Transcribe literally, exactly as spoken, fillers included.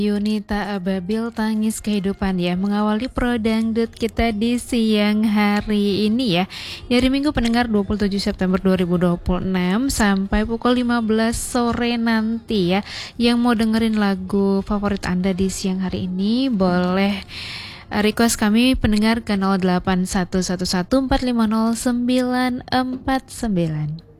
Yunita Ababil Tangis Kehidupan ya, mengawali Pro Dangdut kita di siang hari ini ya. Dari Minggu pendengar dua puluh tujuh September dua ribu dua puluh enam sampai pukul lima belas sore nanti ya. Yang mau dengerin lagu favorit Anda di siang hari ini boleh request kami pendengar ke nol delapan satu satu satu empat lima nol sembilan empat sembilan.